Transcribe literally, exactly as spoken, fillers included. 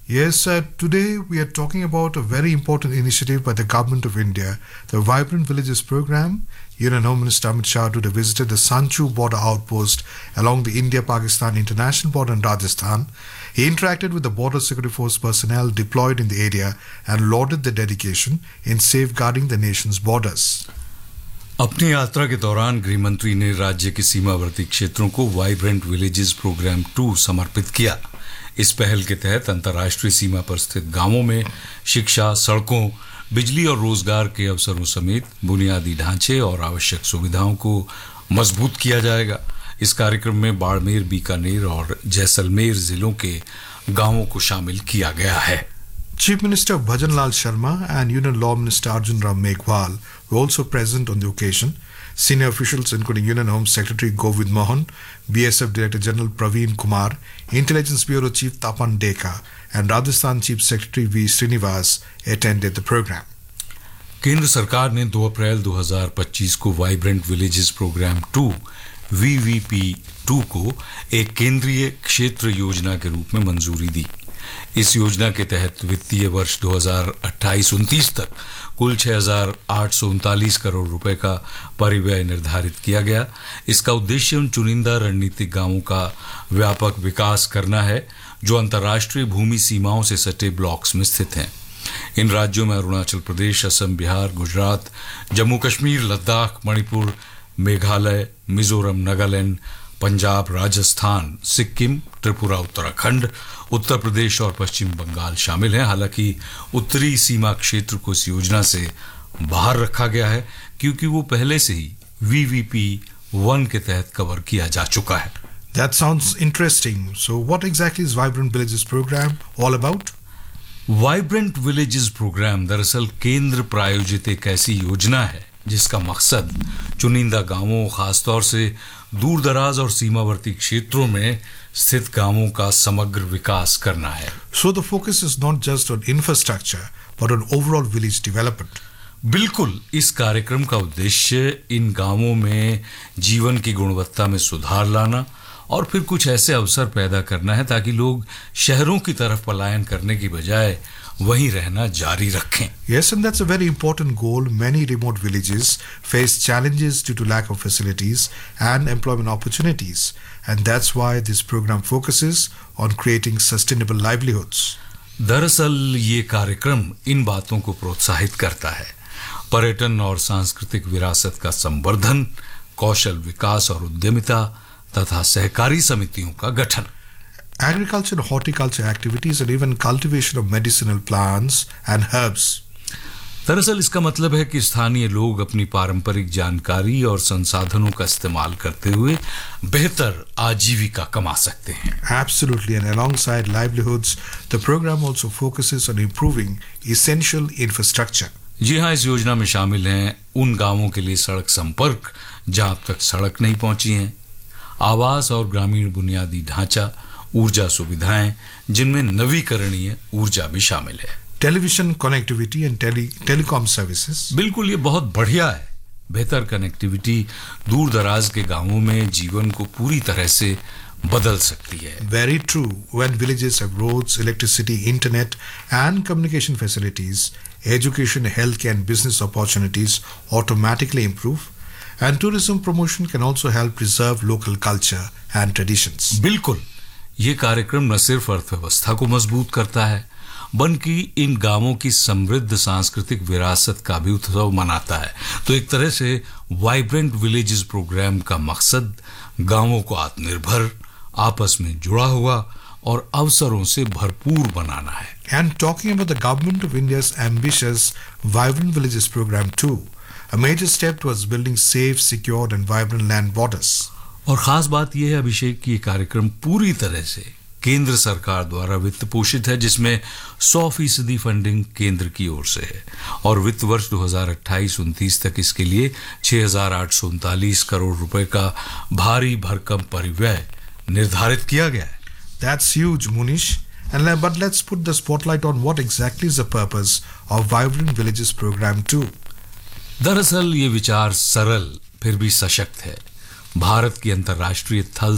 Yes, uh, today we are talking about a very important initiative by the Government of India, the Vibrant Villages Program. Union Home Minister Amit Shah today visited the Sanchu border outpost along the India-Pakistan international border in Rajasthan. He interacted with the Border Security Force personnel deployed in the area and lauded their dedication in safeguarding the nation's borders. अपनी यात्रा के दौरान गृह मंत्री ने राज्य के सीमावर्ती क्षेत्रों को वाइब्रेंट विलेजेस प्रोग्राम टू समर्पित किया। इस पहल के तहत अंतर्राष्ट्रीय सीमा पर स्थित गांवों में शिक्षा, सड़कों, बिजली और रोजगार के अवसरों समेत बुनियादी ढांचे और आवश्यक सुविधाओं को मजबूत किया जाएगा। इस कार्यक्रम में बाड़मेर, बीकानेर और जैसलमेर जिलों के गांवों को शामिल किया गया है। Chief Minister Bhajan Lal Sharma and Union Law Minister Arjun Ram Meghwal were also present on the occasion. Senior officials including Union Home Secretary Govind Mohan, B S F Director General Praveen Kumar, Intelligence Bureau Chief Tapan Deka and Rajasthan Chief Secretary V Srinivas attended the program. केंद्र सरकार ने दो अप्रैल दो हज़ार पच्चीस को vibrant villages programme to we V P to को एक केंद्रीय क्षेत्र योजना के रूप में मंजूरी दी। इस योजना के तहत वित्तीय वर्ष दो हज़ार अट्ठाईस उनतीस तक कुल छह हज़ार आठ सौ उनतालीस करोड़ रुपए का परिव्यय निर्धारित किया गया। इसका उद्देश्य उन चुनिंदा रणनीतिक गांवों का व्यापक विकास करना है जो अंतर्राष्ट्रीय भूमि सीमाओं से सटे ब्लॉक्स में स्थित हैं। इन राज्यों में अरुणाचल प्रदेश, असम, बिहार, गुजरात, जम्मू कश्मीर, लद्दाख, मणिपुर, मेघालय, मिजोरम, नागालैंड, पंजाब, राजस्थान, सिक्किम, त्रिपुरा, उत्तराखंड, उत्तर प्रदेश और पश्चिम बंगाल शामिल हैं। हालांकि उत्तरी सीमा क्षेत्र को इस योजना से बाहर रखा गया है क्योंकि वो पहले से ही वी वी पी वन के तहत कवर किया जा चुका है। That sounds interesting. So what exactly is Vibrant Villages program all about? Vibrant villages programme दरअसल केंद्र प्रायोजित एक ऐसी योजना है जिसका मकसद चुनिंदा गांवों, खासतौर से दूर दराज और सीमावर्ती क्षेत्रों में स्थित गांवों का समग्र विकास करना है। So the focus is not just on infrastructure, but on overall village development. बिल्कुल, इस कार्यक्रम का उद्देश्य इन गांवों में जीवन की गुणवत्ता में सुधार लाना और फिर कुछ ऐसे अवसर पैदा करना है ताकि लोग शहरों की तरफ पलायन करने की बजाय वहीं रहना जारी रखें। Yes, and that's a very important goal. Many remote villages face challenges due to lack of facilities and employment opportunities, and that's why this program focuses on creating sustainable livelihoods. दरअसल ये कार्यक्रम इन बातों को प्रोत्साहित करता है: पर्यटन और सांस्कृतिक विरासत का संवर्धन, कौशल विकास और उद्यमिता तथा सहकारी समितियों का गठन। Agriculture and horticulture activities and even cultivation of medicinal plants and herbs. दरअसल इसका मतलब है कि स्थानीय लोग अपनी पारंपरिक जानकारी और संसाधनों का इस्तेमाल करते हुए बेहतर आजीविका कमा सकते हैं। Absolutely, and alongside livelihoods, the program also focuses on improving essential infrastructure. जी हाँ, इस योजना में शामिल हैं उन गांवों के लिए सड़क संपर्क जहां अब तक सड़क नहीं पहुंची है, आवास और ग्रामीण बुनियादी ढांचा, ऊर्जा सुविधाएं जिनमें नवीकरणीय ऊर्जा भी शामिल है, television connectivity and telecom services. बिल्कुल, ये बहुत बढ़िया है। बेहतर कनेक्टिविटी दूर दराज के गांवों में जीवन को पूरी तरह से बदल सकती है। Very true. When villages have roads, electricity, internet and communication facilities, education, healthcare and business opportunities automatically improve. And tourism promotion can also help preserve local culture and traditions. बिल्कुल, ये कार्यक्रम न सिर्फ अर्थव्यवस्था को मजबूत करता है बल्कि इन गांवों की समृद्ध सांस्कृतिक विरासत का भी उत्सव मनाता है। तो एक तरह से वाइब्रेंट विलेजेस प्रोग्राम का मकसद गांवों को आत्मनिर्भर, आपस में जुड़ा हुआ और अवसरों से भरपूर बनाना है। And talking about the Government of India's ambitious Vibrant Villages program too, a major step towards building safe, secured and vibrant land borders. और खास बात यह है अभिषेक कि ये कार्यक्रम पूरी तरह से केंद्र सरकार द्वारा वित्त पोषित है, जिसमें सौ फीसदी फंडिंग केंद्र की ओर से है और वित्त वर्ष दो हज़ार अट्ठाईस उनतीस तक इसके लिए छह हज़ार आठ सौ उनतालीस करोड़ रुपए का भारी भरकम परिव्यय निर्धारित किया गया है। That's huge, Munish. And but let's put the spotlight on what exactly is the purpose of Vibrant Villages program too. दरअसल ये विचार सरल फिर भी सशक्त है। भारत की अंतर्राष्ट्रीय थल